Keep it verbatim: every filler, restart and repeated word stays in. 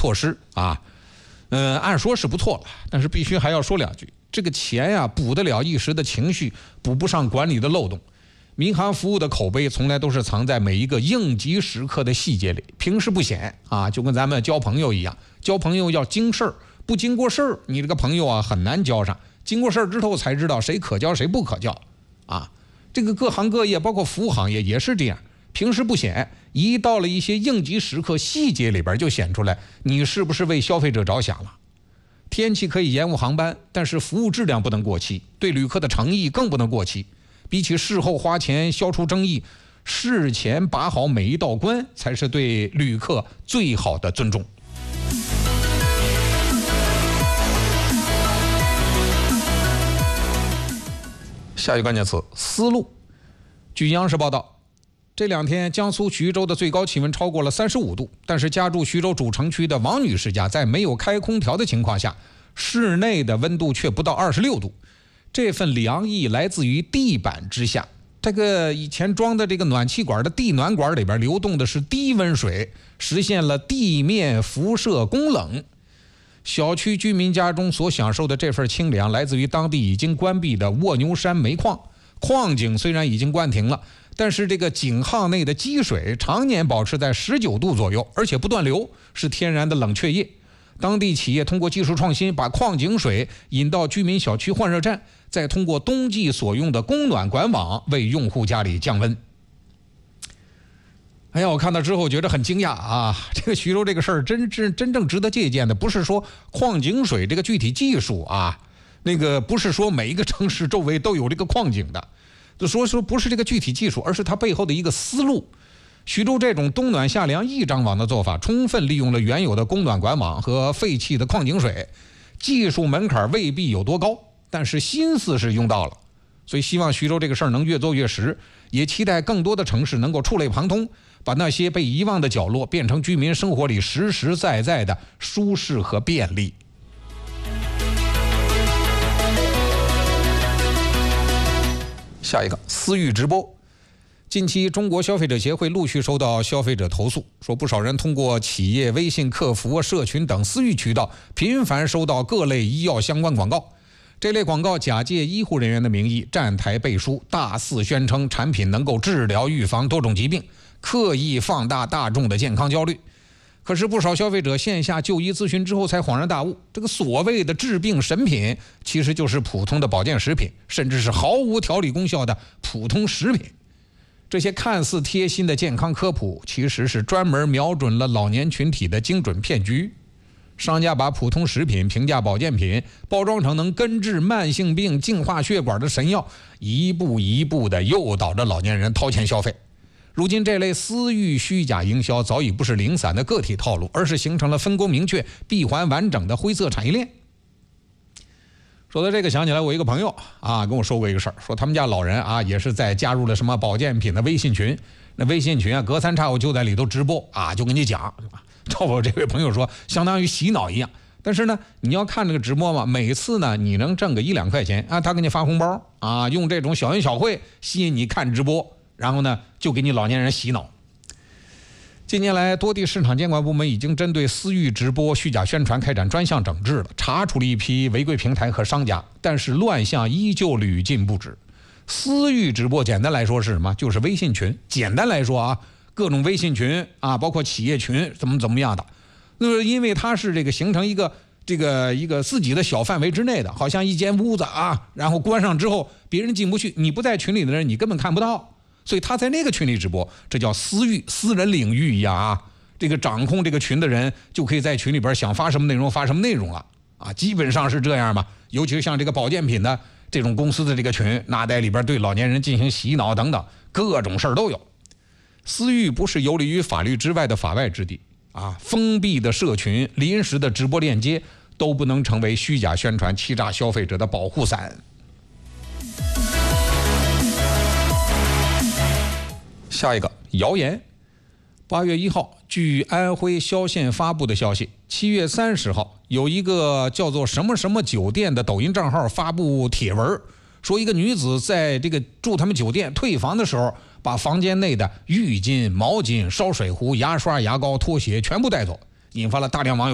措施啊。嗯，按说是不错了，但是必须还要说两句。这个钱呀，补得了一时的情绪，补不上管理的漏洞。民航服务的口碑从来都是藏在每一个应急时刻的细节里，平时不显啊，就跟咱们交朋友一样，交朋友要经事儿，不经过事儿，你这个朋友啊很难交上。经过事儿之后才知道谁可交谁不可交啊。这个各行各业，包括服务行业也是这样，平时不显，一到了一些应急时刻，细节里边就显出来你是不是为消费者着想了。天气可以延误航班，但是服务质量不能过期，对旅客的诚意更不能过期。比起事后花钱消除争议，事前把好每一道关才是对旅客最好的尊重。下一个关键词：思路。据央视报道，这两天江苏徐州的最高气温超过了三十五度，但是家住徐州主城区的王女士家在没有开空调的情况下，室内的温度却不到二十六度。这份凉意来自于地板之下，这个以前装的这个暖气管的地暖管里边流动的是低温水，实现了地面辐射供冷。小区居民家中所享受的这份清凉来自于当地已经关闭的卧牛山煤矿。矿井虽然已经关停了，但是这个井号内的积水常年保持在十九度左右，而且不断流，是天然的冷却液。当地企业通过技术创新，把矿井水引到居民小区换热站，再通过冬季所用的供暖管网为用户家里降温。哎呀，我看到之后觉得很惊讶啊！这个徐州这个事儿真真真正值得借鉴的，不是说矿井水这个具体技术啊，那个不是说每一个城市周围都有这个矿井的，就说说不是这个具体技术，而是它背后的一个思路。徐州这种冬暖夏凉一张网的做法，充分利用了原有的供暖管网和废弃的矿井水，技术门槛未必有多高，但是心思是用到了。所以希望徐州这个事儿能越做越实，也期待更多的城市能够触类旁通，把那些被遗忘的角落变成居民生活里实实在在的舒适和便利。下一个，私域直播。近期中国消费者协会陆续收到消费者投诉，说不少人通过企业微信客服、社群等私域渠道频繁收到各类医药相关广告。这类广告假借医护人员的名义站台背书，大肆宣称产品能够治疗预防多种疾病，刻意放大大众的健康焦虑。可是不少消费者线下就医咨询之后才恍然大悟，这个所谓的治病神品其实就是普通的保健食品，甚至是毫无调理功效的普通食品。这些看似贴心的健康科普，其实是专门瞄准了老年群体的精准骗局。商家把普通食品、平价保健品包装成能根治慢性病、净化血管的神药，一步一步地诱导着老年人掏钱消费。如今这类私域虚假营销早已不是零散的个体套路，而是形成了分工明确、闭环完整的灰色产业链。说到这个，想起来我一个朋友啊，跟我说过一个事儿，说他们家老人啊也是在加入了什么保健品的微信群，那微信群啊隔三差五就在里头直播啊，就跟你讲，照我这位朋友说，相当于洗脑一样。但是呢，你要看这个直播嘛，每次呢你能挣个一两块钱啊，他给你发红包啊，用这种小恩小惠吸引你看直播，然后呢就给你老年人洗脑。近年来，多地市场监管部门已经针对私域直播虚假宣传开展专项整治了，查处了一批违规平台和商家，但是乱象依旧屡禁不止。私域直播简单来说是什么？就是微信群。简单来说啊，各种微信群啊，包括企业群怎么怎么样的，那么因为它是这个形成一个这个一个自己的小范围之内的，好像一间屋子啊，然后关上之后别人进不去，你不在群里的人你根本看不到。所以他在那个群里直播，这叫私域、私人领域一样啊。这个掌控这个群的人就可以在群里边想发什么内容发什么内容了啊，基本上是这样吧。尤其是像这个保健品的这种公司的这个群，那在里边对老年人进行洗脑等等，各种事儿都有。私域不是游离于法律之外的法外之地啊，封闭的社群、临时的直播链接都不能成为虚假宣传、欺诈消费者的保护伞。下一个谣言。八月一号，据安徽萧县发布的消息，七月三十号，有一个叫做什么什么酒店的抖音账号发布帖文，说一个女子在这个住他们酒店退房的时候，把房间内的浴巾、毛巾、烧水壶、牙刷、牙膏、拖鞋全部带走，引发了大量网友